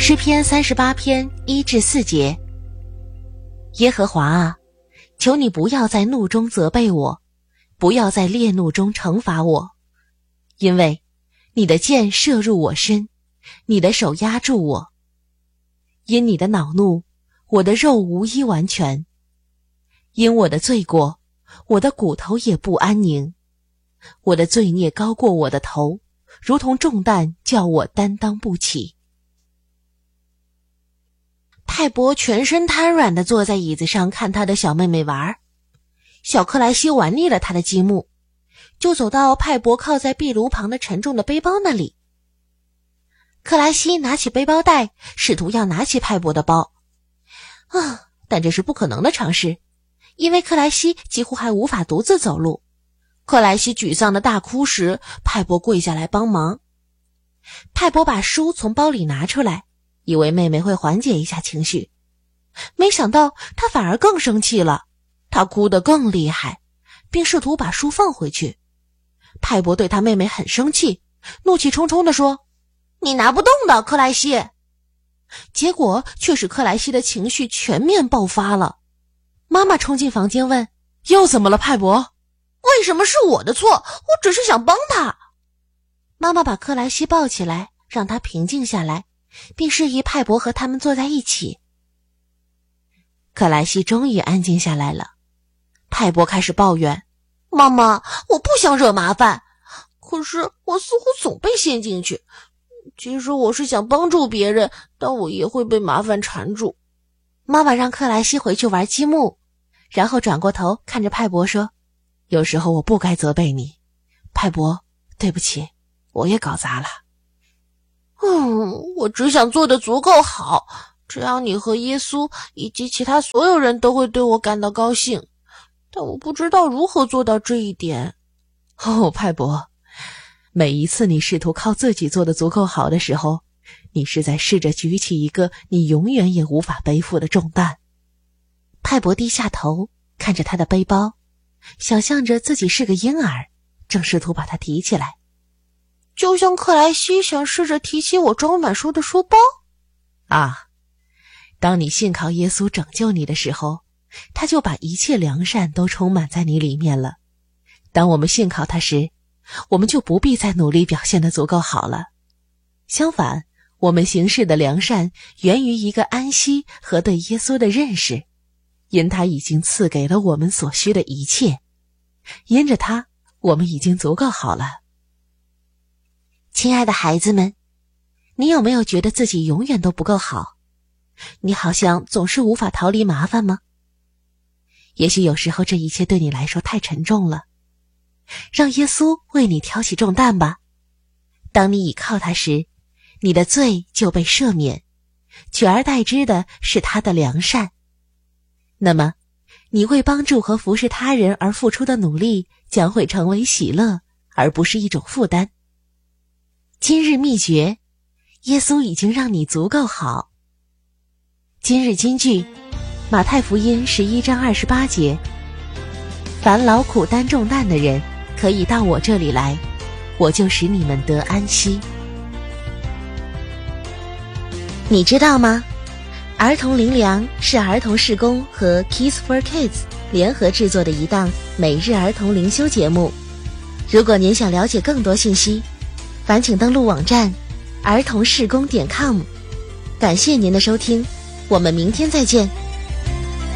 诗篇38篇1至4节。耶和华啊，求你不要在怒中责备我，不要在烈怒中惩罚我，因为你的箭射入我身，你的手压住我。因你的恼怒，我的肉无一完全；因我的罪过，我的骨头也不安宁。我的罪孽高过我的头，如同重担，叫我担当不起。派伯全身瘫软地坐在椅子上看他的小妹妹玩。小克莱西玩腻了他的积木，就走到派伯靠在壁炉旁的沉重的背包那里。克莱西拿起背包带，试图要拿起派伯的包。但这是不可能的尝试，因为克莱西几乎还无法独自走路。克莱西沮丧地大哭时，派伯跪下来帮忙。派伯把书从包里拿出来，以为妹妹会缓解一下情绪，没想到她反而更生气了，她哭得更厉害，并试图把书放回去。派伯对他妹妹很生气，怒气冲冲地说：“你拿不动的，克莱西。”结果却使克莱西的情绪全面爆发了。妈妈冲进房间问：“又怎么了，派伯？为什么是我的错？我只是想帮他。”妈妈把克莱西抱起来，让他平静下来，并示意派伯和他们坐在一起。克莱西终于安静下来了。派伯开始抱怨：“妈妈，我不想惹麻烦，可是我似乎总被陷进去。其实我是想帮助别人，但我也会被麻烦缠住。”妈妈让克莱西回去玩积木，然后转过头看着派伯说：“有时候我不该责备你，派伯，对不起，我也搞砸了。我只想做得足够好，这样你和耶稣以及其他所有人都会对我感到高兴，但我不知道如何做到这一点。”派伯，每一次你试图靠自己做得足够好的时候，你是在试着举起一个你永远也无法背负的重担。派伯低下头看着他的背包，想象着自己是个婴儿，正试图把它提起来，就像克莱西想试着提起我装满书的书包。当你信靠耶稣拯救你的时候，他就把一切良善都充满在你里面了。当我们信靠他时，我们就不必再努力表现得足够好了。相反，我们行事的良善源于一个安息和对耶稣的认识，因他已经赐给了我们所需的一切，因着他，我们已经足够好了。亲爱的孩子们，你有没有觉得自己永远都不够好？你好像总是无法逃离麻烦吗？也许有时候这一切对你来说太沉重了，让耶稣为你挑起重担吧。当你倚靠他时，你的罪就被赦免，取而代之的是他的良善。那么，你为帮助和服侍他人而付出的努力将会成为喜乐，而不是一种负担。今日秘诀：耶稣已经让你足够好。今日金句：马太福音11章28节：凡劳苦担重担的人，可以到我这里来，我就使你们得安息。你知道吗？儿童灵粮是儿童事工和 Kids for Kids 联合制作的一档每日儿童灵修节目。如果您想了解更多信息，烦请登录网站儿童事工.com。感谢您的收听，我们明天再见。